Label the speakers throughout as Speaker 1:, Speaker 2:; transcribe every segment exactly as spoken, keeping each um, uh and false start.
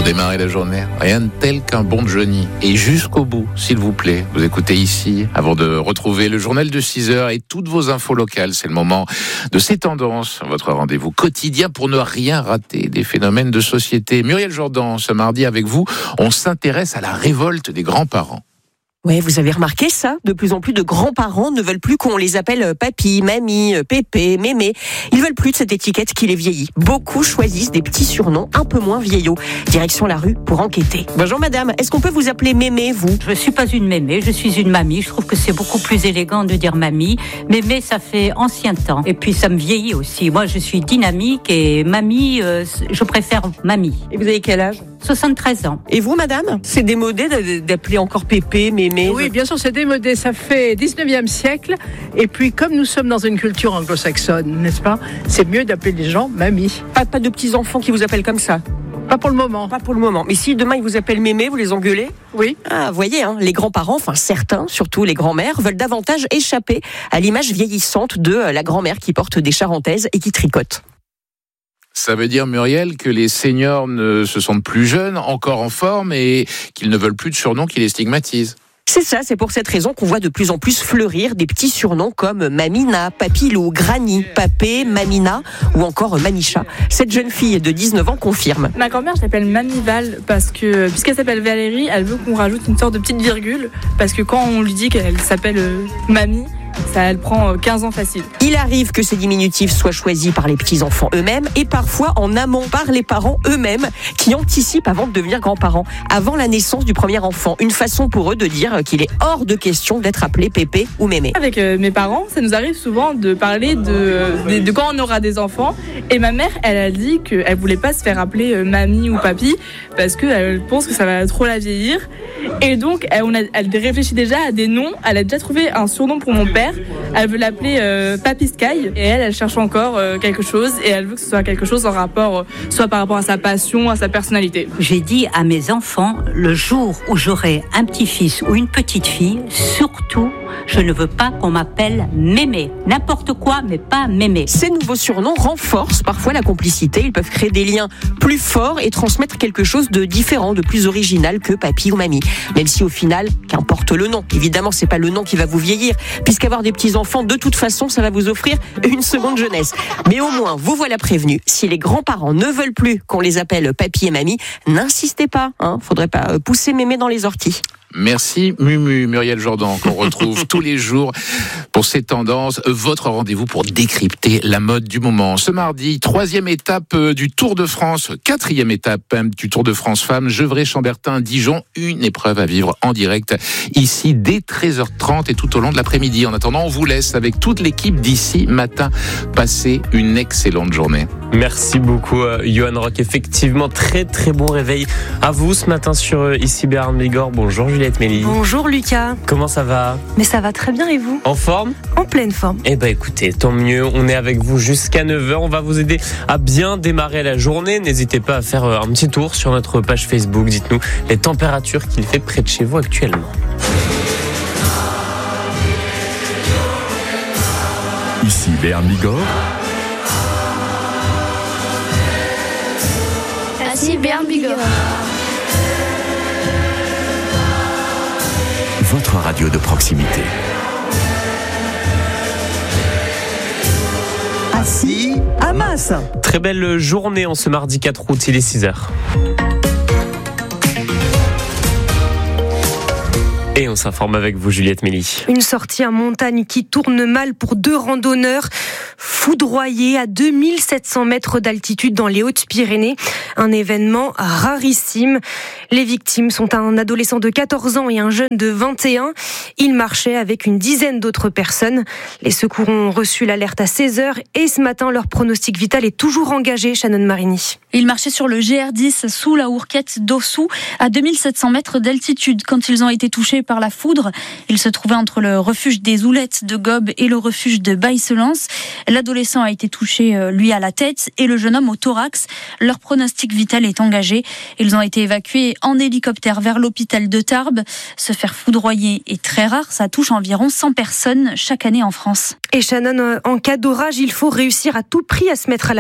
Speaker 1: démarrer la journée. Rien de tel qu'un bon Johnny. Et jusqu'au bout, s'il vous plaît. Vous écoutez ici, avant de retrouver le journal de six heures et toutes vos infos locales. C'est le moment de ces tendances, votre rendez-vous quotidien pour ne rien rater des phénomènes de société. Muriel Jourdan, ce mardi avec vous, on s'intéresse à la révolte des grands-parents.
Speaker 2: Ouais, vous avez remarqué ça? De plus en plus de grands-parents ne veulent plus qu'on les appelle papy, mamie, pépé, mémé. Ils veulent plus de cette étiquette qui les vieillit. Beaucoup choisissent des petits surnoms un peu moins vieillots. Direction la rue pour enquêter. Bonjour madame, est-ce qu'on peut vous appeler mémé, vous?
Speaker 3: Je ne suis pas une mémé, je suis une mamie. Je trouve que c'est beaucoup plus élégant de dire mamie. Mémé, ça fait ancien temps. Et puis ça me vieillit aussi. Moi, je suis dynamique et mamie, euh, je préfère mamie.
Speaker 2: Et vous avez quel âge?
Speaker 3: soixante-treize ans.
Speaker 2: Et vous madame? C'est démodé d'appeler encore pépé, mémé?
Speaker 4: Oui, bien sûr, c'est démodé. Ça fait dix-neuvième siècle. Et puis, comme nous sommes dans une culture anglo-saxonne, n'est-ce pas? C'est mieux d'appeler les gens mamie.
Speaker 2: Pas, pas de petits-enfants qui vous appellent comme ça?
Speaker 4: Pas pour le moment.
Speaker 2: Pas pour le moment. Mais si demain ils vous appellent mémé, vous les engueulez?
Speaker 4: Oui.
Speaker 2: Ah, vous voyez, hein, les grands-parents, enfin certains, surtout les grands-mères, veulent davantage échapper à l'image vieillissante de la grand-mère qui porte des charentaises et qui tricote.
Speaker 1: Ça veut dire, Muriel, que les seniors ne se sentent plus jeunes, encore en forme, et qu'ils ne veulent plus de surnoms qui les stigmatisent.
Speaker 2: C'est ça, c'est pour cette raison qu'on voit de plus en plus fleurir des petits surnoms comme Mamina, Papilou, Granny, Papé, Mamina ou encore Manicha. Cette jeune fille de dix-neuf ans confirme.
Speaker 5: Ma grand-mère, je l'appelle Mamie Val parce que, puisqu'elle s'appelle Valérie, elle veut qu'on rajoute une sorte de petite virgule parce que quand on lui dit qu'elle s'appelle euh, Mamie, ça, elle prend quinze ans facile.
Speaker 2: Il arrive que ces diminutifs soient choisis par les petits-enfants eux-mêmes et parfois en amont par les parents eux-mêmes qui anticipent avant de devenir grands-parents, avant la naissance du premier enfant. Une façon pour eux de dire qu'il est hors de question d'être appelé pépé ou mémé.
Speaker 5: Avec euh, mes parents, ça nous arrive souvent de parler de, de, de quand on aura des enfants. Et ma mère, elle a dit qu'elle voulait pas se faire appeler euh, mamie ou papy parce qu'elle pense que ça va trop la vieillir. Et donc, elle, on a, elle réfléchit déjà à des noms. Elle a déjà trouvé un surnom pour mon père. Elle veut l'appeler euh, Papy Sky et elle, elle cherche encore euh, quelque chose et elle veut que ce soit quelque chose en rapport, euh, soit par rapport à sa passion, à sa personnalité.
Speaker 3: J'ai dit à mes enfants, le jour où j'aurai un petit-fils ou une petite-fille, surtout, je ne veux pas qu'on m'appelle mémé. N'importe quoi, mais pas mémé.
Speaker 2: Ces nouveaux surnoms renforcent parfois la complicité. Ils peuvent créer des liens plus forts et transmettre quelque chose de différent, de plus original que papy ou mamie. Même si au final, qu'importe le nom. Évidemment, c'est pas le nom qui va vous vieillir, puisqu'avoir des petits-enfants, de toute façon, ça va vous offrir une seconde jeunesse. Mais au moins, vous voilà prévenus. Si les grands-parents ne veulent plus qu'on les appelle papy et mamie, n'insistez pas. Hein. Faudrait pas pousser mémé dans les orties.
Speaker 1: Merci Mumu, Muriel Jourdan, qu'on retrouve tous les jours pour ces tendances. Votre rendez-vous pour décrypter la mode du moment. Ce mardi, troisième étape du Tour de France, quatrième étape du Tour de France Femmes, Gevrey-Chambertin, Dijon. Une épreuve à vivre en direct ici dès treize heures trente et tout au long de l'après-midi. En attendant, on vous laisse avec toute l'équipe d'ici matin. Passez une excellente journée.
Speaker 6: Merci beaucoup, euh, Johan Rock. Effectivement, très très bon réveil à vous ce matin sur euh, ici Béarn Bigorre. Bonjour Juliette Mélie.
Speaker 7: Bonjour Lucas.
Speaker 6: Comment ça va?
Speaker 7: Mais ça va très bien et vous?
Speaker 6: En forme?
Speaker 7: En pleine forme.
Speaker 6: Eh ben écoutez, tant mieux. On est avec vous jusqu'à neuf heures. On va vous aider à bien démarrer la journée. N'hésitez pas à faire un petit tour sur notre page Facebook. Dites-nous les températures qu'il fait près de chez vous actuellement.
Speaker 8: Ici Béarn Bigorre.
Speaker 9: Ici Béarn Bigorre.
Speaker 8: Votre radio de proximité.
Speaker 2: Assis à Masse.
Speaker 6: Très belle journée en ce mardi quatre août, il est six heures. Et on s'informe avec vous, Juliette Mélie.
Speaker 7: Une sortie en montagne qui tourne mal pour deux randonneurs foudroyés à deux mille sept cents mètres d'altitude dans les Hautes-Pyrénées. Un événement rarissime. Les victimes sont un adolescent de quatorze ans et un jeune de vingt et un. Ils marchaient avec une dizaine d'autres personnes. Les secours ont reçu l'alerte à seize heures et ce matin, leur pronostic vital est toujours engagé, Shannon Marini.
Speaker 10: Ils marchaient sur le G R dix sous la Hourquette d'Ossou à deux mille sept cents mètres d'altitude quand ils ont été touchés par la foudre. Ils se trouvaient entre le refuge des Oulettes de Gobe et le refuge de Baille-Selance. L'adolescent a été touché, lui, à la tête et le jeune homme au thorax. Leur pronostic vital est engagé. Ils ont été évacués en hélicoptère vers l'hôpital de Tarbes. Se faire foudroyer est très rare. Ça touche environ cent personnes chaque année en France.
Speaker 7: Et Shannon, en cas d'orage, il faut réussir à tout prix à se mettre à l'abri.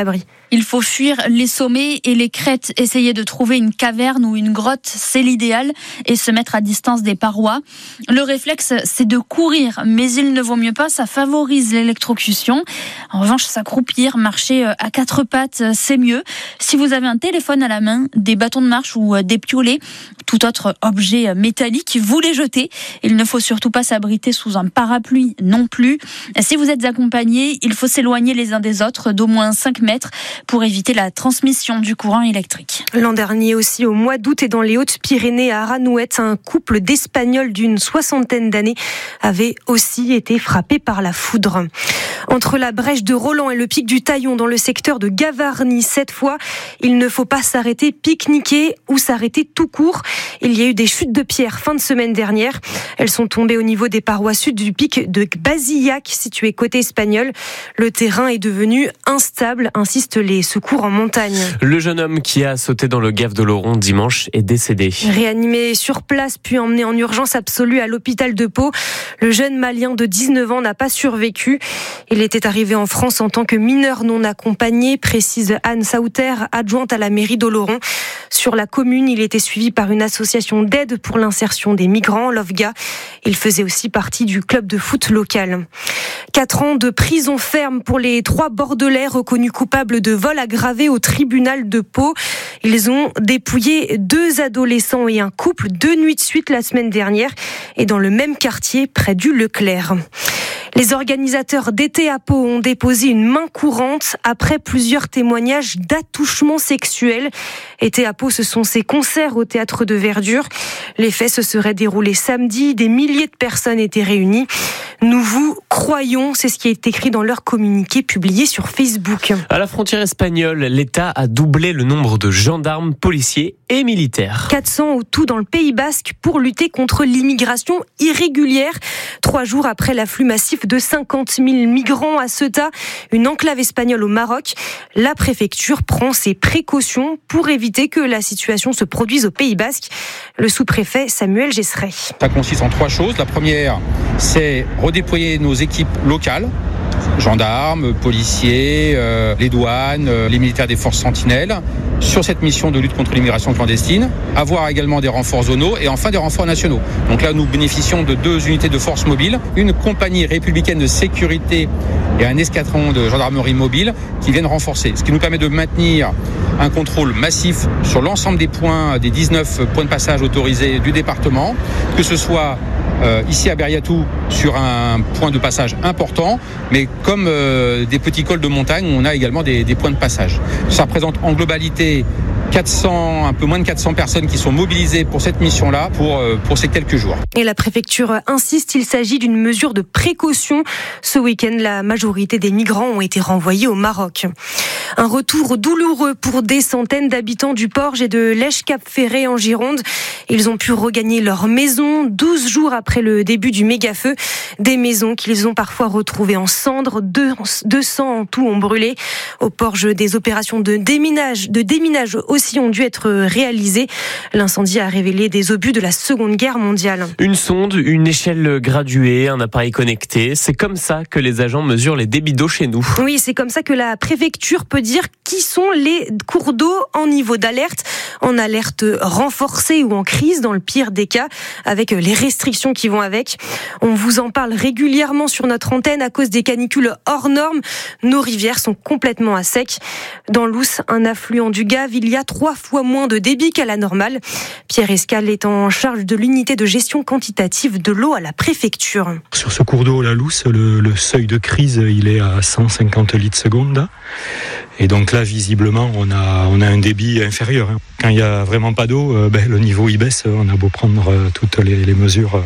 Speaker 10: Il faut fuir les sommets et les crêtes. Essayer de trouver une caverne ou une grotte, c'est l'idéal, et se mettre à distance des parois. Le réflexe, c'est de courir, mais il ne vaut mieux pas, ça favorise l'électrocution. En revanche, s'accroupir, marcher à quatre pattes, c'est mieux. Si vous avez un téléphone à la main, des bâtons de marche ou des piolets, tout autre objet métallique, vous les jetez. Il ne faut surtout pas s'abriter sous un parapluie non plus. Si vous êtes accompagné, il faut s'éloigner les uns des autres d'au moins cinq mètres pour éviter la transmission du courant électrique.
Speaker 7: L'an dernier aussi, au mois d'août et dans les Hautes-Pyrénées, à Aranouette, un couple d'Espagnols d'une soixantaine d'années avait aussi été frappé par la foudre. Entre la brèche de Roland et le pic du Taillon dans le secteur de Gavarnie, cette fois, il ne faut pas s'arrêter pique-niquer ou s'arrêter tout court. Il y a eu des chutes de pierres fin de semaine dernière. Elles sont tombées au niveau des parois sud du pic de Basillac, situé côté espagnol. Le terrain est devenu instable, insistent les secours en montagne.
Speaker 6: Le jeune homme qui a sauté dans le gave de l'Oron dimanche est décédé.
Speaker 7: Réanimé sur place, puis emmené en urgence absolue à l'hôpital de Pau, le jeune Malien de dix-neuf ans n'a pas survécu. Il était arrivé en France en tant que mineur non accompagné, précise Anne Sauter, adjointe à la mairie d'Oloron. Sur la commune, il était suivi par une association d'aide pour l'insertion des migrants, l'O F G A. Il faisait aussi partie du club de foot local. Quatre ans de prison ferme pour les trois Bordelais reconnus coupables de vol aggravé au tribunal de Pau. Ils ont dépouillé deux adolescents et un couple deux nuits de suite la semaine dernière et dans le même quartier près du Leclerc. Les organisateurs d'été à Pau ont déposé une main courante après plusieurs témoignages d'attouchements sexuels. Été à Pau, ce sont ces concerts au théâtre de Verdure. Les faits se seraient déroulés samedi. Des milliers de personnes étaient réunies. Nous vous croyons, c'est ce qui est écrit dans leur communiqué publié sur Facebook.
Speaker 6: À la frontière espagnole, l'État a doublé le nombre de gendarmes, policiers et militaires.
Speaker 7: quatre cents au tout dans le Pays Basque pour lutter contre l'immigration irrégulière. Trois jours après l'afflux massif de cinquante mille migrants à Ceuta, une enclave espagnole au Maroc, la préfecture prend ses précautions pour éviter que la situation se produise au Pays Basque. Le sous-préfet Samuel Gesseret.
Speaker 9: Ça consiste en trois choses. La première, c'est redéployer nos équipes locales, gendarmes, policiers, euh, les douanes, euh, les militaires des forces sentinelles, sur cette mission de lutte contre l'immigration clandestine, avoir également des renforts zonaux et enfin des renforts nationaux. Donc là, nous bénéficions de deux unités de force mobile, une compagnie républicaine de sécurité et un escadron de gendarmerie mobile qui viennent renforcer, ce qui nous permet de maintenir un contrôle massif sur l'ensemble des points, des dix-neuf points de passage autorisés du département, que ce soit Euh, ici à Berriatou sur un point de passage important, mais comme euh, des petits cols de montagne, on a également des, des points de passage. Ça représente en globalité quatre cents, un peu moins de quatre cents personnes qui sont mobilisées pour cette mission-là, pour, euh, pour ces quelques jours.
Speaker 7: Et la préfecture insiste, il s'agit d'une mesure de précaution. Ce week-end, la majorité des migrants ont été renvoyés au Maroc. Un retour douloureux pour des centaines d'habitants du Porge et de Lèche-Cap-Ferré en Gironde. Ils ont pu regagner leur maison douze jours après le début du méga-feu. Des maisons qu'ils ont parfois retrouvées en cendres. deux cents en tout ont brûlé. Au Porge, des opérations de déminage, de déminage aussi ont dû être réalisées. L'incendie a révélé des obus de la Seconde Guerre mondiale.
Speaker 6: Une sonde, une échelle graduée, un appareil connecté. C'est comme ça que les agents mesurent les débits d'eau chez nous.
Speaker 7: Oui, c'est comme ça que la préfecture peut dire qui sont les cours d'eau en niveau d'alerte, en alerte renforcée ou en crise dans le pire des cas, avec les restrictions qui vont avec. On vous en parle régulièrement sur notre antenne à cause des canicules hors normes. Nos rivières sont complètement à sec. Dans l'Ouse, un affluent du Gave, il y a trois fois moins de débit qu'à la normale. Pierre Escal est en charge de l'unité de gestion quantitative de l'eau à la préfecture.
Speaker 11: Sur ce cours d'eau, la Lousse, le, le seuil de crise, il est à cent cinquante litres seconde. Et donc là, visiblement, on a, on a un débit inférieur. Quand il n'y a vraiment pas d'eau, ben, le niveau il baisse. On a beau prendre toutes les, les mesures